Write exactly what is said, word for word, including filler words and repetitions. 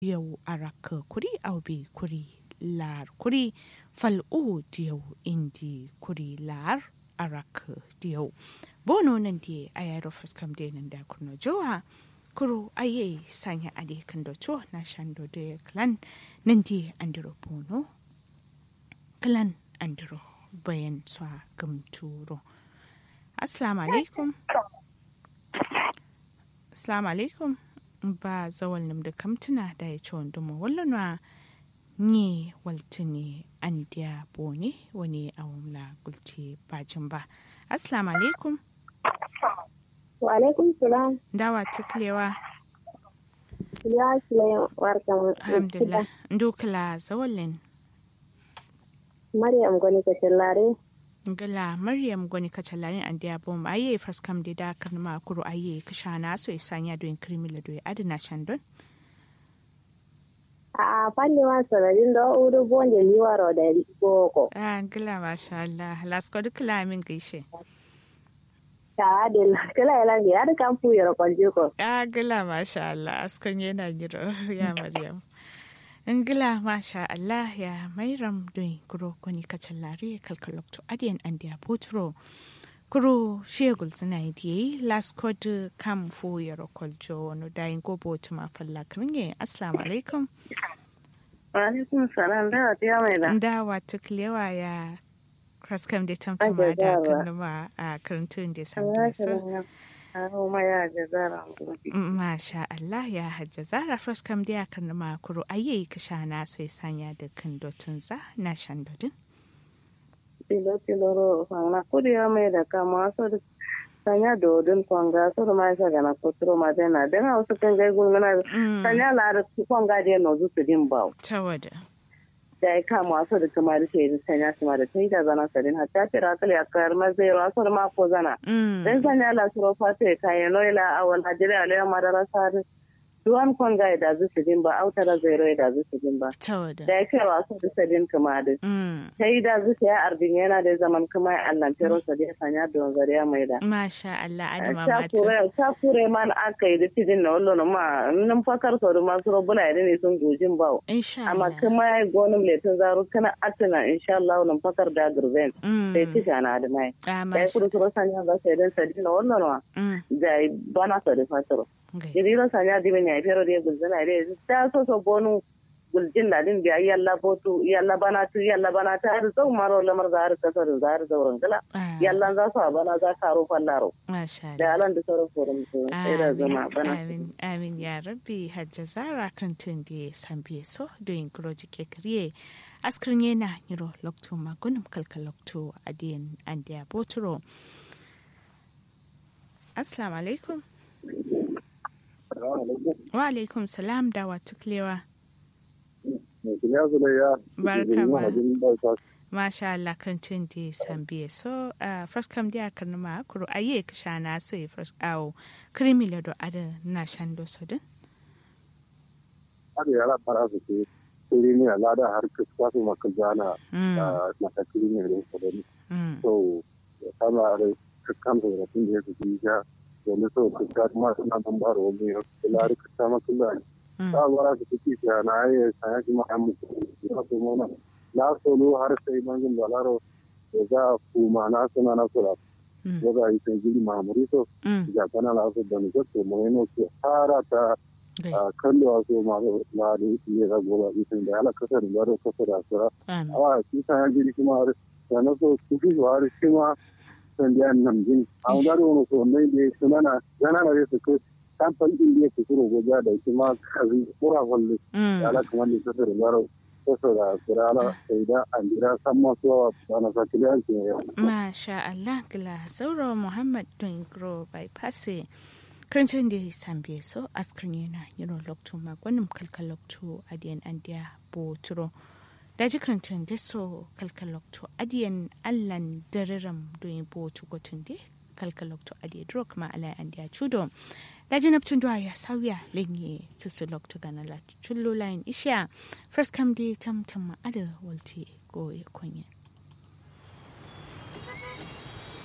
yau araka kuri aubi kuri lar kuri fal'u diyau indi kuri lar araka diyau bono nan di ayaro faskam de nan da kuno jowa kuro aye sanya ade kando cho na shando de clan nan di andiro bono clan andiro bayan swa gamturo assalamu alaikum assalamu alaikum ba zawal nim da kamtuna da ya ci wanda mu wallanwa ni waltini an dia bone wani awamla gulti bajin ba assalamu alaikum wa alaikum salam dawa tuklewa ya sile warka alhamdulillah ndukla zawalin maryam goni ka tallare ngala maryam goni ka tallare an dia bom aye faskam de da kan ma kuro aye kishana so isanya do krimila do adina shandon a fanni ma sanarin da uru bonde liwaro da boko ah ngala masha Allah lasko dukla min gaishe ta adil kala yala ne har kan fu yaro kwalje ko ah ngala masha Allah askan yana giro ya maryam ngila masha Allah ya mairam doin kuro koni kacallare kalkalokto adiyan andiya potro kuro shegul suna yi last code kam fu yaro koljo no dayin go botuma falla kringe assalamu alaikum wa alaikum salam da ta mai da da wata klewa ya kraskam de tamtama da kanuma a karantun da samta so Masha Allah ya hajja zara fuskam da ya kan makuru ayi kishana so sanya da kan dotun za na shan dodin. Tilo tilo ro fanga kuri ya mai da kama so da sanya dodin kwanga so da mai shaga na kuturo ma da na dan wasu kan gai gulmana sanya la da kwanga da no zu din bawo. Tawada. Da ya kama so da kuma da sai sanya su ma da tai da zana sadin hatta tira kale akar ma zai ro so da ma ko zana. Dan sanya la suro fate kayan noila awal hajira ala madara sa duwan kwanga da zu din ba auta da zai ro da zu din ba. Tawada. Da ya kai wasu da sadin kuma da. Sai da zu ya arbin yana da zaman kuma Allah tero sa da sanya don zariya mai da. Masha Allah adama mata. Ta kure ta kure man akai da tidin na wallo ma nan fakar so da masu robula ne sun gojin bawo. Insha Allah. Amma kuma ya gonin letin zaru kana atana insha Allah nan fakar da gurben. Sai tisha na da mai. Sai kuru kuru sanya ga sai dan sadin na wallo ma. Dai bana so da fataro. Jiriro sanya dibe ne fero de gulzana de ta so so bonu guljin da din biya yalla botu yalla bana tu yalla bana ta har zau maro lamar zahar kasar zahar zauren gala yalla za su bana za ka ro fallaro masha Allah da alan da sauran forum to sai da zama bana amin amin ya rabbi hajja zara kan tun da sambiye so doyin groji ke kriye askrin yana niro lokto magunum kalkal lokto adiyan andiya boturo assalamu alaikum wa alaikum salam da wa tuklewa barka ma masha Allah kan tun di sambiye so first kam dia kan ma kuro aye kishana so e first aw krimile do ada na shando so din ada yara para su ke kuri ne ala da har kusa su makazana na ta krimile ne so din so sama da kan da tun da su ya wani so kuka kuma suna nan ba ro ne lari kusa makalla ta wara su ci ya na ai sai kuma an mu ko mu na la so lo har sai mangin balaro da ku ma na suna na sura da ga ita gidi mamuri so ya kana la so da ni ko mu ne ko fara ta kallo so ma la ni ne ga gola ita da ala kasar da ro kasar da sura awa shi sai gidi kuma da na so ku ji har shi ma sandiyan nan din an garo so ne ne suna na yana na su ko kamfan din da yake kuro goja da kuma kazi kura wallo ala kuma ne kasar da ro kasar da sura ala sai da an dira san masu ana sakiliyan ke masha Allah gila sauro Muhammad don gro bypass karancin da sambe so askrin yana yiro lokto magwanin kalkal lokto adiyan andiya boturo da jikarancin da so kalkal lokto adiyan allan dararam don botu gotun de kalkal lokto adiya drok ma ala andiya chudo da jinabtun duwa ya sauya lenye tusu lokto ganala chullo line isha first come day tam tam ada walti go ya konya